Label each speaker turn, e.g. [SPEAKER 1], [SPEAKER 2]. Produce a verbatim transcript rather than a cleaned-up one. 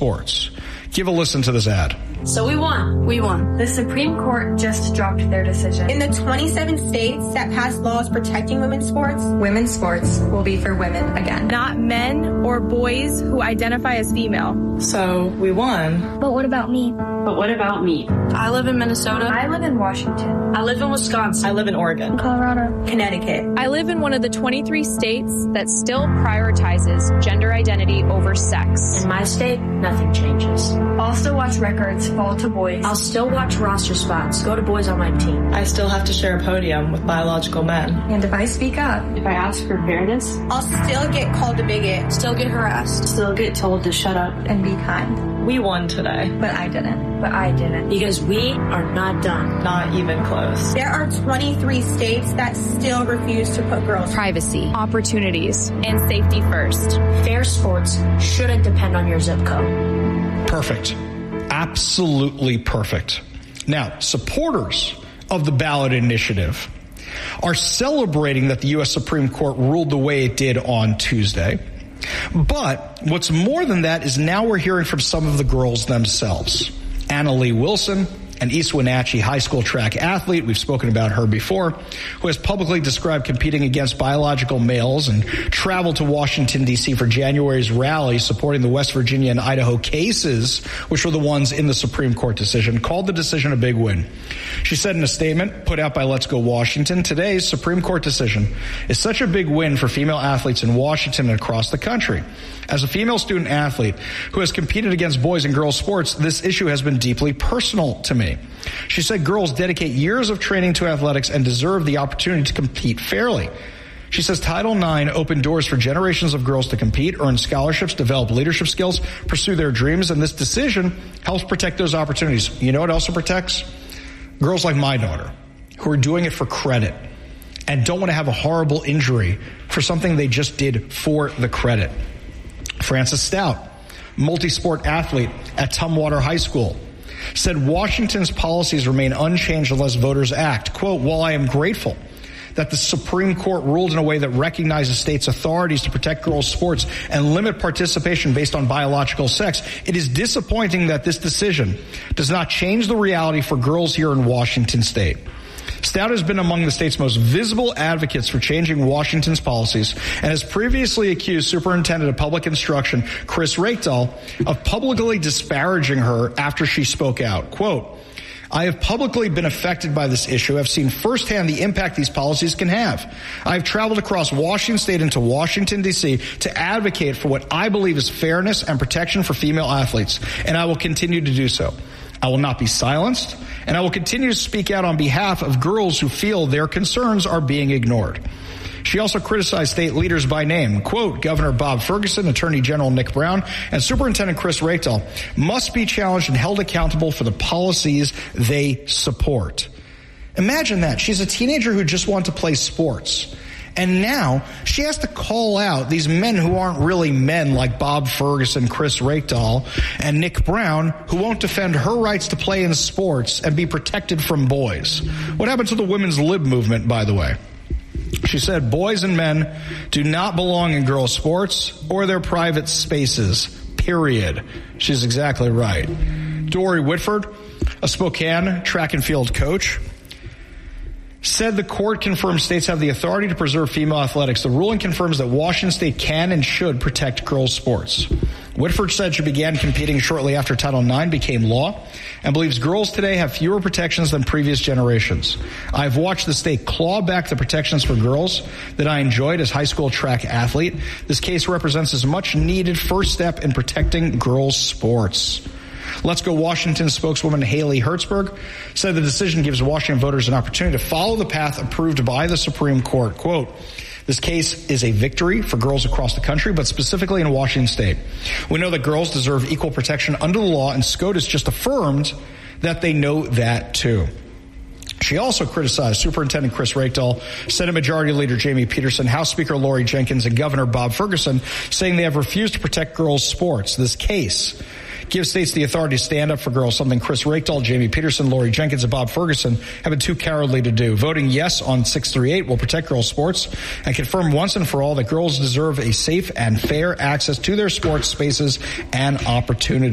[SPEAKER 1] sports. Give a listen to this ad.
[SPEAKER 2] So we won.
[SPEAKER 3] We won. The Supreme Court just dropped their decision.
[SPEAKER 4] In the twenty-seven states that passed laws protecting women's sports,
[SPEAKER 3] women's sports will be for women again.
[SPEAKER 5] Not men or boys who identify as female.
[SPEAKER 3] So we won.
[SPEAKER 6] But what about me?
[SPEAKER 2] But what about me?
[SPEAKER 5] I live in Minnesota.
[SPEAKER 3] I live in Washington.
[SPEAKER 2] I live in Wisconsin.
[SPEAKER 3] I live in Oregon.
[SPEAKER 6] Colorado.
[SPEAKER 4] Connecticut.
[SPEAKER 5] I live in one of the twenty-three states that still prioritizes gender identity over sex.
[SPEAKER 2] In my state, nothing changes.
[SPEAKER 3] I'll still watch records fall to boys.
[SPEAKER 2] I'll still watch roster spots go to boys on my team.
[SPEAKER 3] I still have to share a podium with biological men. And if I speak up,
[SPEAKER 2] if I ask for fairness,
[SPEAKER 4] I'll still get called a bigot.
[SPEAKER 5] Still get harassed.
[SPEAKER 2] Still get told to shut up.
[SPEAKER 3] And be kind. We won today.
[SPEAKER 6] But I didn't.
[SPEAKER 3] But I didn't.
[SPEAKER 2] Because we are not done.
[SPEAKER 3] Not even close.
[SPEAKER 4] There are twenty-three states that still refuse to put girls'
[SPEAKER 5] privacy, opportunities, and safety first.
[SPEAKER 2] Fair sports shouldn't depend on your zip code.
[SPEAKER 1] Perfect. Absolutely perfect. Now, supporters of the ballot initiative are celebrating that the U S Supreme Court ruled the way it did on Tuesday. But what's more than that is now we're hearing from some of the girls themselves. Anna Lee Wilson, an East Wenatchee high school track athlete, we've spoken about her before, who has publicly described competing against biological males and traveled to Washington, D C for January's rally supporting the West Virginia and Idaho cases, which were the ones in the Supreme Court decision, called the decision a big win. She said in a statement put out by Let's Go Washington, today's Supreme Court decision is such a big win for female athletes in Washington and across the country. As a female student athlete who has competed against boys and girls sports, this issue has been deeply personal to me. She said girls dedicate years of training to athletics and deserve the opportunity to compete fairly. She says Title nine opened doors for generations of girls to compete, earn scholarships, develop leadership skills, pursue their dreams, and this decision helps protect those opportunities. You know what also protects? Girls like my daughter, who are doing it for credit and don't want to have a horrible injury for something they just did for the credit. Frances Stout, multi-sport athlete at Tumwater High School, said Washington's policies remain unchanged unless voters act. Quote, while I am grateful that the Supreme Court ruled in a way that recognizes states' authorities to protect girls' sports and limit participation based on biological sex, it is disappointing that this decision does not change the reality for girls here in Washington state. Stout has been among the state's most visible advocates for changing Washington's policies and has previously accused Superintendent of Public Instruction Chris Reykdal of publicly disparaging her after she spoke out. Quote, I have publicly been affected by this issue. I've seen firsthand the impact these policies can have. I've traveled across Washington state into Washington, D C to advocate for what I believe is fairness and protection for female athletes, and I will continue to do so. I will not be silenced, and I will continue to speak out on behalf of girls who feel their concerns are being ignored. She also criticized state leaders by name. Quote, Governor Bob Ferguson, Attorney General Nick Brown, and Superintendent Chris Reykdal must be challenged and held accountable for the policies they support. Imagine that. She's a teenager who just wanted to play sports. And now she has to call out these men who aren't really men like Bob Ferguson, Chris Reykdal, and Nick Brown, who won't defend her rights to play in sports and be protected from boys. What happened to the women's lib movement, by the way? She said boys and men do not belong in girls' sports or their private spaces, period. She's exactly right. Dory Whitford, a Spokane track and field coach, said the court confirms states have the authority to preserve female athletics. The ruling confirms that Washington state can and should protect girls' sports. Whitford said she began competing shortly after Title nine became law and believes girls today have fewer protections than previous generations. I've watched the state claw back the protections for girls that I enjoyed as high school track athlete. This case represents a much needed first step in protecting girls' sports. Let's Go Washington spokeswoman Haley Hertzberg said the decision gives Washington voters an opportunity to follow the path approved by the Supreme Court. Quote, this case is a victory for girls across the country, but specifically in Washington state. We know that girls deserve equal protection under the law, and SCOTUS just affirmed that they know that too. She also criticized Superintendent Chris Reykdal, Senate Majority Leader Jamie Peterson, House Speaker Lori Jenkins, and Governor Bob Ferguson, saying they have refused to protect girls' sports. This case gives states the authority to stand up for girls, something Chris Reykdal, Jamie Peterson, Lori Jenkins, and Bob Ferguson have been too cowardly to do. Voting yes on six thirty-eight will protect girls' sports and confirm once and for all that girls deserve a safe and fair access to their sports spaces and opportunities.